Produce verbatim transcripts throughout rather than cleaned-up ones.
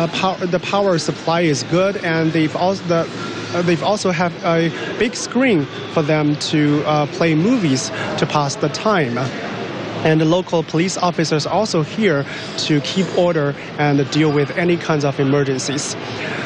uh, power, the power supply is good, and they've also the, uh, they've also have a big screen for them to uh, play movies to pass the time. And the local police officers are also here to keep order and deal with any kinds of emergencies.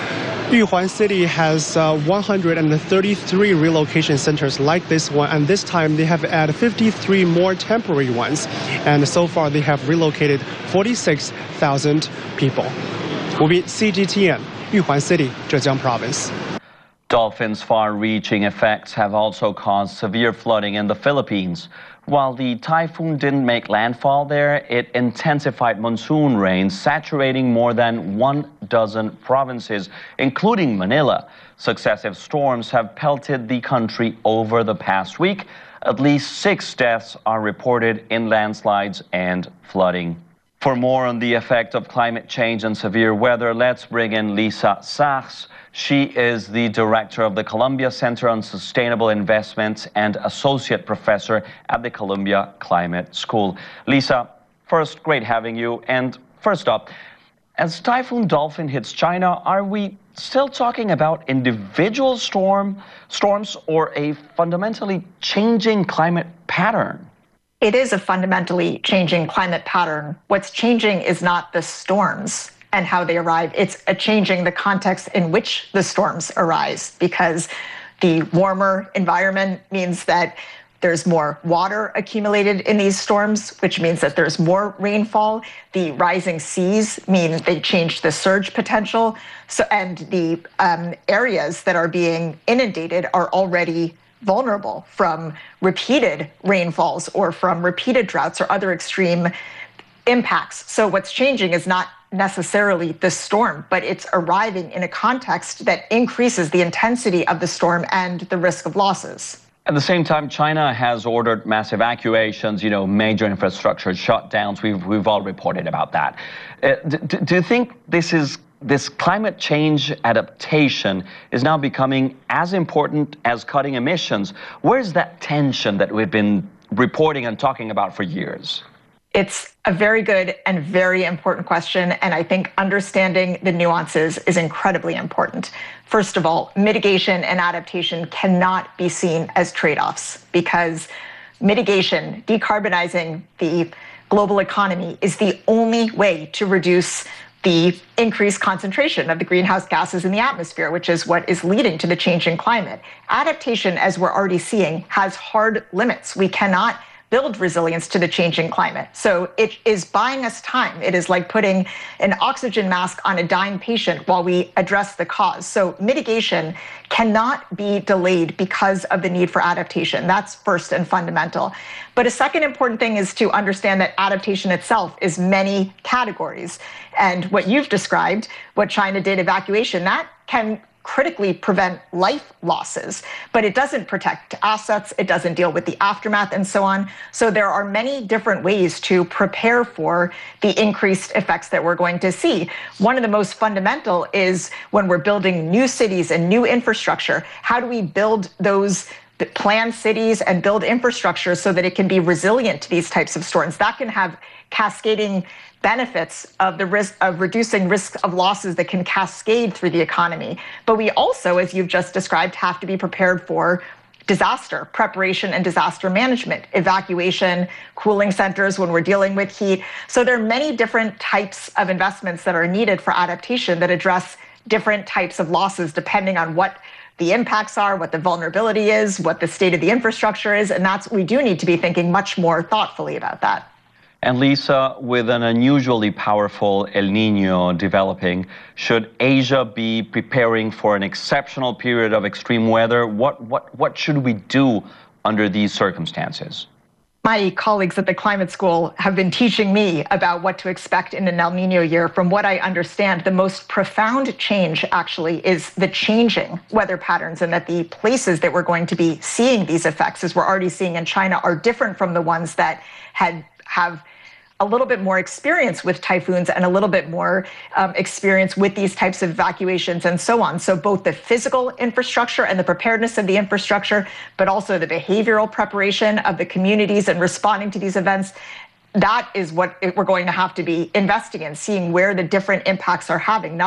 Yuhuan City has uh, one hundred thirty-three relocation centers like this one, and this time they have added fifty-three more temporary ones. And so far they have relocated forty-six thousand people. Wu Bin, C G T N, Yuhuan City, Zhejiang Province. Dolphin's far-reaching effects have also caused severe flooding in the Philippines. While the typhoon didn't make landfall there, it intensified monsoon rains, saturating more than one dozen provinces, including Manila. Successive storms have pelted the country over the past week. At least six deaths are reported in landslides and flooding. For more on the effect of climate change and severe weather, let's bring in Lisa Sachs. She is the director of the Columbia Center on Sustainable Investment and associate professor at the Columbia Climate School. Lisa, first, great having you. And first up, as Typhoon Dolphin hits China, are we still talking about individual storm storms or a fundamentally changing climate pattern? It is a fundamentally changing climate pattern. What's changing is not the storms and how they arrive. It's a changing the context in which the storms arise, because the warmer environment means that there's more water accumulated in these storms, which means that there's more rainfall. The rising seas mean they change the surge potential. So, and the um, areas that are being inundated are already vulnerable from repeated rainfalls or from repeated droughts or other extreme impacts. So what's changing is not necessarily the storm, but it's arriving in a context that increases the intensity of the storm and the risk of losses. At the same time, China has ordered mass evacuations, you know, major infrastructure shutdowns. We've, we've all reported about that. Uh, do, do you think this is this climate change adaptation is now becoming as important as cutting emissions? Where's that tension that we've been reporting and talking about for years? It's a very good and very important question, and I think understanding the nuances is incredibly important. First of all, mitigation and adaptation cannot be seen as trade-offs, because mitigation, decarbonizing the global economy, is the only way to reduce the increased concentration of the greenhouse gases in the atmosphere, which is what is leading to the changing climate. Adaptation, as we're already seeing, has hard limits. We cannot build resilience to the changing climate. So it is buying us time. It is like putting an oxygen mask on a dying patient while we address the cause. So mitigation cannot be delayed because of the need for adaptation. That's first and fundamental. But a second important thing is to understand that adaptation itself is many categories. And what you've described, what China did, evacuation, that can critically prevent life losses, but it doesn't protect assets, it doesn't deal with the aftermath and so on. So there are many different ways to prepare for the increased effects that we're going to see. One of the most fundamental is when we're building new cities and new infrastructure, how do we build those plan cities and build infrastructure so that it can be resilient to these types of storms? That can have cascading benefits of the risk of reducing risk of losses that can cascade through the economy. But we also, as you've just described, have to be prepared for disaster preparation and disaster management, evacuation, cooling centers when we're dealing with heat. So there are many different types of investments that are needed for adaptation that address different types of losses depending on what the impacts are, what the vulnerability is, what the state of the infrastructure is. And that's, we do need to be thinking much more thoughtfully about that. And Lisa, with an unusually powerful El Niño developing, should Asia be preparing for an exceptional period of extreme weather? What, what, what should we do under these circumstances? My colleagues at the Climate School have been teaching me about what to expect in an El Niño year. From what I understand, the most profound change actually is the changing weather patterns, and that the places that we're going to be seeing these effects, as we're already seeing in China, are different from the ones that had have a little bit more experience with typhoons and a little bit more um, experience with these types of evacuations and so on. So both the physical infrastructure and the preparedness of the infrastructure, but also the behavioral preparation of the communities and responding to these events, that is what we're going to have to be investing in, seeing where the different impacts are having. Not